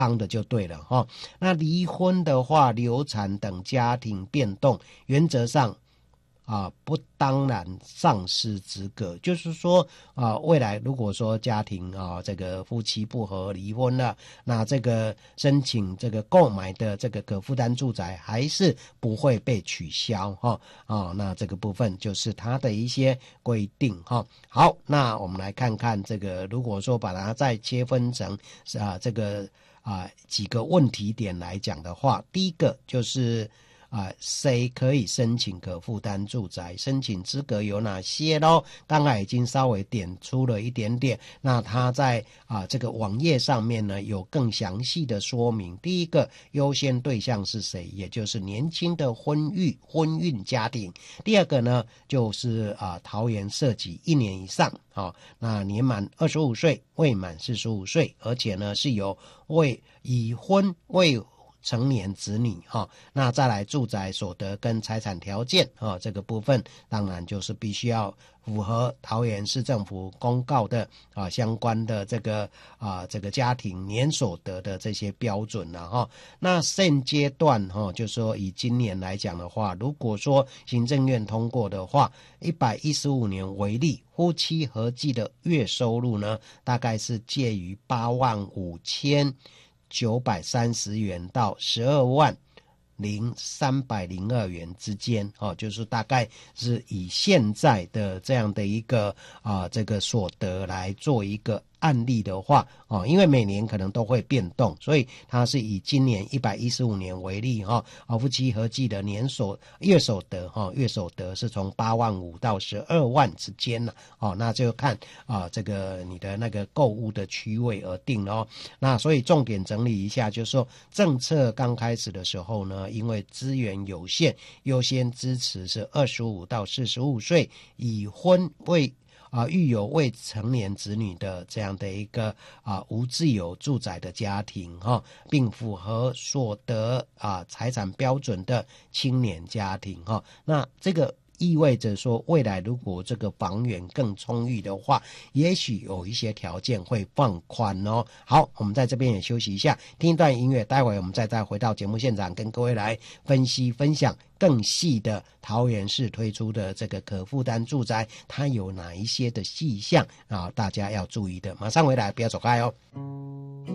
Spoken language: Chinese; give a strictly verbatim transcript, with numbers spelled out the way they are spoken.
康的就对了哈。那离婚的话，流产等家庭变动，原则上啊，不当然丧失资格，就是说啊，未来如果说家庭啊这个夫妻不和离婚了，那这个申请这个购买的这个可负担住宅还是不会被取消哈啊，那这个部分就是它的一些规定哈。好，那我们来看看这个，如果说把它再切分成啊这个啊几个问题点来讲的话，第一个就是啊，谁可以申请可负担住宅？申请资格有哪些咯？刚才已经稍微点出了一点点。那他在啊这个网页上面呢，有更详细的说明。第一个优先对象是谁？也就是年轻的婚育婚孕家庭。第二个呢，就是啊桃园涉及一年以上，啊，那年满二十五岁，未满四十五岁，而且呢是有未已婚未成年子女哈，那再来住宅所得跟财产条件啊，这个部分当然就是必须要符合桃园市政府公告的啊相关的这个啊这个家庭年所得的这些标准了哈。那现阶段哈，就说以今年来讲的话，如果说行政院通过的话，一百一十五年为例，夫妻合计的月收入呢，大概是介于八万五千九百三十元到十二万零三百零二元之间，哦，就是大概是以现在的这样的一个啊、呃、这个所得来做一个案例的话，哦，因为每年可能都会变动，所以它是以今年一百一十五年为例哈，啊，夫妻合计的年所月所得哈，月所得是从八万五到十二万之间呢，哦，那就看啊这个你的那个购物的区位而定哦。那所以重点整理一下，就是说政策刚开始的时候呢，因为资源有限，优先支持是二十五到四十五岁已婚未啊，育有未成年子女的这样的一个啊无自有住宅的家庭哈，并符合所得啊财产标准的青年家庭哈，那这个意味着说，未来如果这个房源更充裕的话，也许有一些条件会放宽哦。好，我们在这边也休息一下，听一段音乐，待会我们再再回到节目现场，跟各位来分析分享更细的桃园市推出的这个可负担住宅，它有哪一些的细项啊，大家要注意的。马上回来，不要走开哦。